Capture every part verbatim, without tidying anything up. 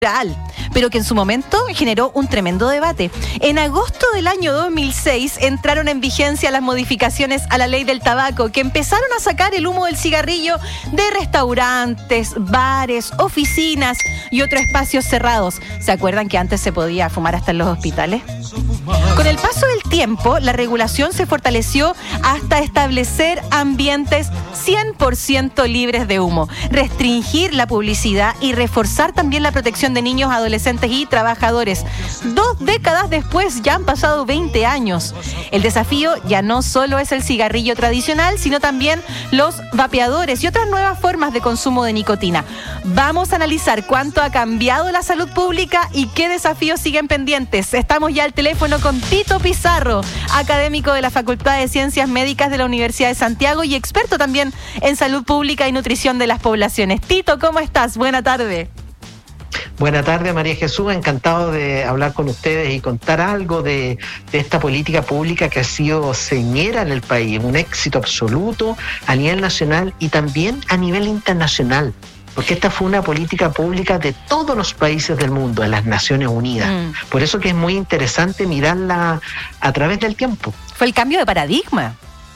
pero que en su momento generó un tremendo debate. En agosto del año dos mil seis entraron en vigencia las modificaciones a la ley del tabaco, que empezaron a sacar el humo del cigarrillo de restaurantes, bares, oficinas y otros espacios cerrados. ¿Se acuerdan que antes se podía fumar hasta en los hospitales? Con el paso del tiempo, la regulación se fortaleció hasta establecer ambientes cien por ciento libres de humo, restringir la publicidad y reforzar también la protección de niños, adolescentes y trabajadores. Dos décadas después, ya han pasado veinte años. El desafío ya no solo es el cigarrillo tradicional, sino también los vapeadores y otras nuevas formas de consumo de nicotina. Vamos a analizar cuánto ha cambiado la salud pública y qué desafíos siguen pendientes. Estamos ya al teléfono con Tito Pizarro, académico de la Facultad de Ciencias Médicas de la Universidad de Santiago y experto también en salud pública y nutrición de las poblaciones. Tito, ¿cómo estás? Buena tarde. Buenas tardes, María Jesús. Encantado de hablar con ustedes y contar algo de, de esta política pública que ha sido señera en el país, un éxito absoluto a nivel nacional y también a nivel internacional. Porque esta fue una política pública de todos los países del mundo, de las Naciones Unidas. Mm. Por eso que es muy interesante mirarla a través del tiempo. Fue el cambio de paradigma.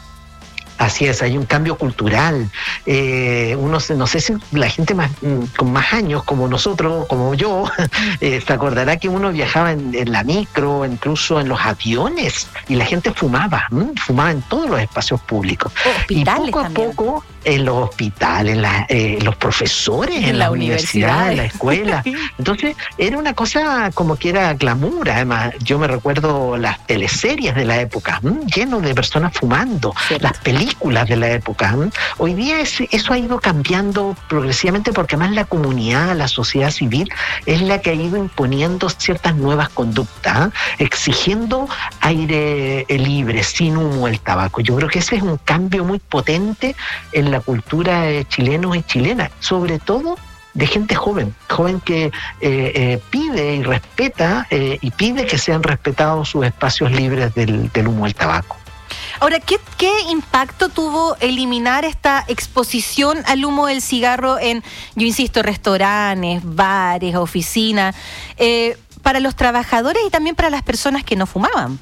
Así es, hay un cambio cultural. Eh, uno, no sé si la gente más con más años, como nosotros, como yo, eh, se acordará que uno viajaba en, en la micro, incluso en los aviones, y la gente fumaba, ¿m? fumaba en todos los espacios públicos. Hospitales y poco también. a poco, en los hospitales, la, eh, los profesores, en, en la, la universidad, en la escuela. Entonces, era una cosa como que era glamour. Además, yo me recuerdo las teleseries de la época, ¿m? lleno de personas fumando, ¿cierto? Las películas de la época. ¿m? Hoy día es, eso ha ido cambiando progresivamente porque más la comunidad, la sociedad civil, es la que ha ido imponiendo ciertas nuevas conductas, ¿eh? exigiendo aire libre, sin humo el tabaco. Yo creo que ese es un cambio muy potente en la la cultura de chilenos y chilenas, sobre todo de gente joven, joven que eh, eh, pide y respeta eh, y pide que sean respetados sus espacios libres del, del humo del tabaco. Ahora, ¿qué, ¿qué impacto tuvo eliminar esta exposición al humo del cigarro en, yo insisto, restaurantes, bares, oficinas, eh, para los trabajadores y también para las personas que no fumaban?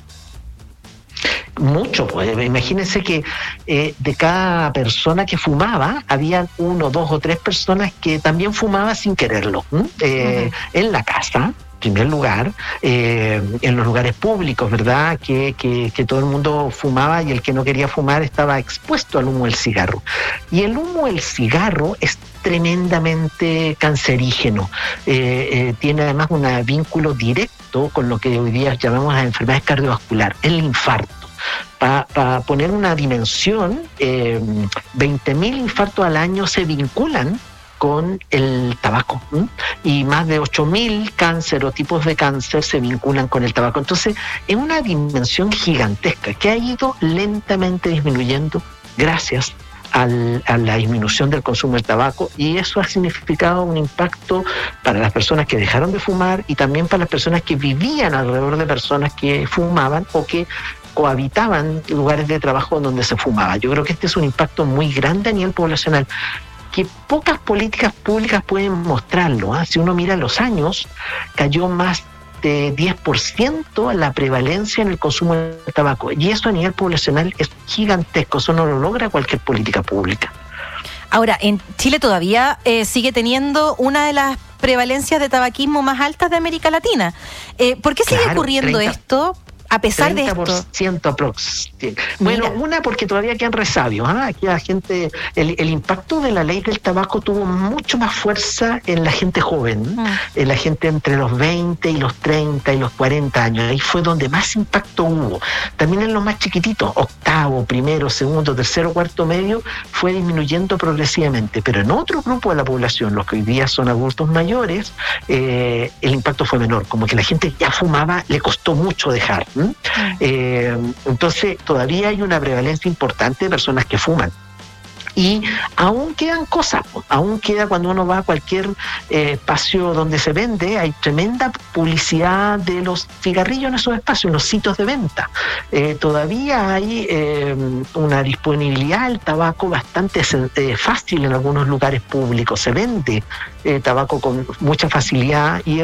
Mucho, pues imagínense que eh, de cada persona que fumaba, había uno, dos o tres personas que también fumaban sin quererlo, eh, uh-huh. en la casa, en primer lugar, eh, en los lugares públicos, ¿verdad? Que, que, que todo el mundo fumaba y el que no quería fumar estaba expuesto al humo del cigarro. Y el humo del cigarro es tremendamente cancerígeno, eh, eh, tiene además un vínculo directo con lo que hoy día llamamos las enfermedades cardiovasculares, el infarto. Para pa poner una dimensión, eh, veinte mil infartos al año se vinculan con el tabaco, ¿m? y más de ocho mil cáncer o tipos de cáncer se vinculan con el tabaco. Entonces, es una dimensión gigantesca que ha ido lentamente disminuyendo gracias Al, a la disminución del consumo del tabaco, y eso ha significado un impacto para las personas que dejaron de fumar y también para las personas que vivían alrededor de personas que fumaban o que cohabitaban lugares de trabajo donde se fumaba. Yo creo que este es un impacto muy grande a nivel poblacional que pocas políticas públicas pueden mostrarlo, ¿eh? Si uno mira los años, cayó más de diez por ciento la prevalencia en el consumo del tabaco, y eso a nivel poblacional es gigantesco, eso no lo logra cualquier política pública. Ahora, en Chile todavía eh, sigue teniendo una de las prevalencias de tabaquismo más altas de América Latina. Eh, ¿Por qué sigue claro, ocurriendo treinta esto? A pesar treinta por ciento de esto. Aprox. Bueno, Mira. una porque todavía quedan resabios. ¿eh? Aquí la gente, el, el impacto de la ley del tabaco tuvo mucho más fuerza en la gente joven, mm. en la gente entre los veinte y los treinta y los cuarenta años. Ahí fue donde más impacto hubo. También en los más chiquititos, octavo, primero, segundo, tercero, cuarto, medio, fue disminuyendo progresivamente. Pero en otro grupo de la población, los que hoy día son adultos mayores, eh, el impacto fue menor. Como que la gente ya fumaba, le costó mucho dejar. ¿Mm? Eh, entonces todavía hay una prevalencia importante de personas que fuman. Y aún quedan cosas, aún queda cuando uno va a cualquier eh, espacio donde se vende, hay tremenda publicidad de los cigarrillos en esos espacios, en los sitios de venta. Eh, todavía hay eh, una disponibilidad del tabaco bastante eh, fácil en algunos lugares públicos, se vende eh, tabaco con mucha facilidad y